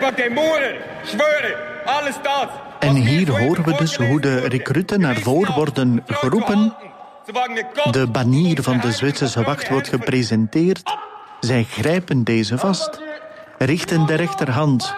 En hier horen we dus hoe de recruten naar voren worden geroepen. De banier van de Zwitserse wacht wordt gepresenteerd. Zij grijpen deze vast, richten de rechterhand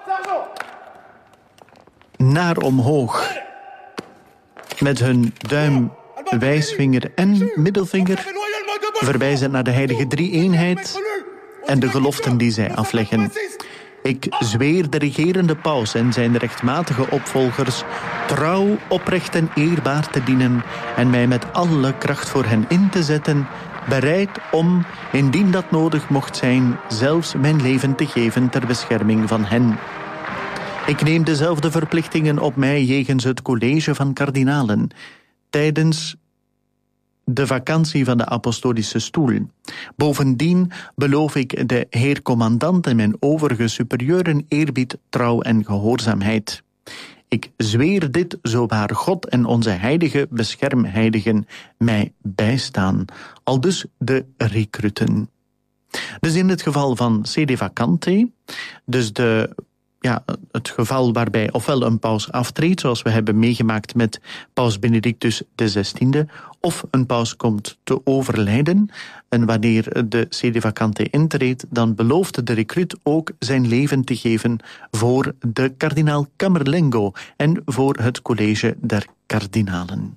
naar omhoog. Met hun duim, wijsvinger en middelvinger verwijzen naar de heilige drie-eenheid en de geloften die zij afleggen. Ik zweer de regerende paus en zijn rechtmatige opvolgers trouw, oprecht en eerbaar te dienen en mij met alle kracht voor hen in te zetten, bereid om, indien dat nodig mocht zijn, zelfs mijn leven te geven ter bescherming van hen. Ik neem dezelfde verplichtingen op mij jegens het college van kardinalen tijdens de vakantie van de apostolische stoel. Bovendien beloof ik de heer commandant en mijn overige superieuren eerbied, trouw en gehoorzaamheid. Ik zweer dit, zo waar God en onze heilige beschermheiligen mij bijstaan. Aldus de recruten. Dus in het geval van sede vacante, dus het geval waarbij ofwel een paus aftreedt, zoals we hebben meegemaakt met paus Benedictus XVI, of een paus komt te overlijden. En wanneer de sede vacante intreedt, dan belooft de recruut ook zijn leven te geven voor de kardinaal Camerlengo en voor het college der kardinalen.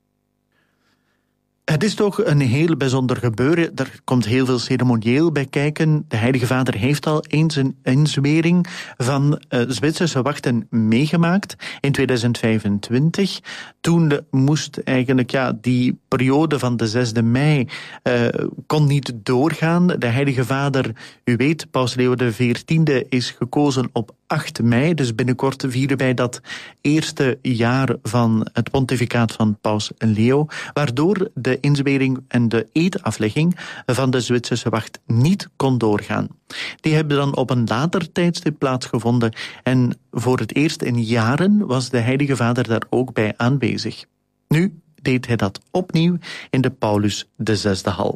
Het is toch een heel bijzonder gebeuren. Er komt heel veel ceremonieel bij kijken. De Heilige Vader heeft al eens een inzwering van Zwitserse wachten meegemaakt in 2025. Toen moest eigenlijk die periode van de 6e mei kon niet doorgaan. De Heilige Vader, u weet, Paus Leo XIV is gekozen op 8 mei, dus binnenkort vieren wij dat eerste jaar van het pontificaat van Paus Leo, waardoor de inzwering en de eedaflegging van de Zwitserse wacht niet kon doorgaan. Die hebben dan op een later tijdstip plaatsgevonden en voor het eerst in jaren was de Heilige Vader daar ook bij aanwezig. Nu deed hij dat opnieuw in de Paulus VI-hal.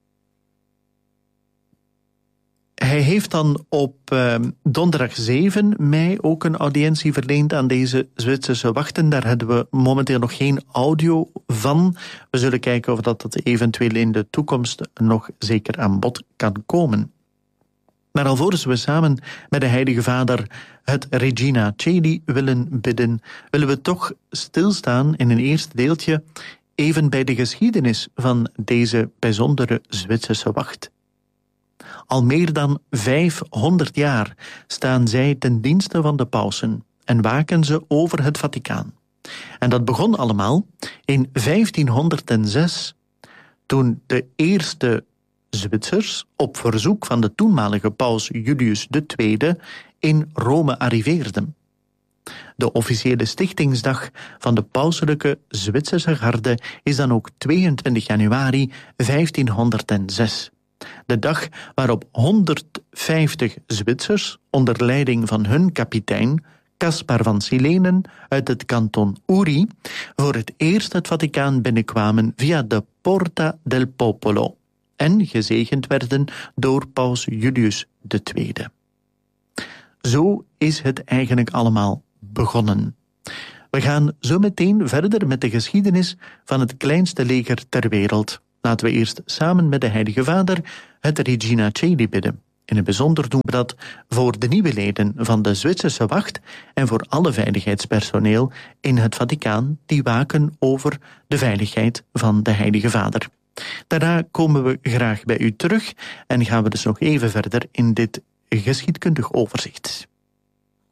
Hij heeft dan op donderdag 7 mei ook een audiëntie verleend aan deze Zwitserse wachten. Daar hebben we momenteel nog geen audio van. We zullen kijken of dat eventueel in de toekomst nog zeker aan bod kan komen. Maar alvorens we samen met de Heilige Vader het Regina Coeli willen bidden, willen we toch stilstaan in een eerste deeltje even bij de geschiedenis van deze bijzondere Zwitserse wacht. Al meer dan 500 jaar staan zij ten dienste van de pausen en waken ze over het Vaticaan. En dat begon allemaal in 1506, toen de eerste Zwitsers op verzoek van de toenmalige paus Julius II in Rome arriveerden. De officiële stichtingsdag van de pauselijke Zwitserse garde is dan ook 22 januari 1506. De dag waarop 150 Zwitsers onder leiding van hun kapitein Caspar van Silenen uit het kanton Uri voor het eerst het Vaticaan binnenkwamen via de Porta del Popolo en gezegend werden door paus Julius II. Zo is het eigenlijk allemaal begonnen. We gaan zo meteen verder met de geschiedenis van het kleinste leger ter wereld. Laten we eerst samen met de Heilige Vader het Regina Coeli bidden. In het bijzonder doen we dat voor de nieuwe leden van de Zwitserse wacht en voor alle veiligheidspersoneel in het Vaticaan die waken over de veiligheid van de Heilige Vader. Daarna komen we graag bij u terug en gaan we dus nog even verder in dit geschiedkundig overzicht.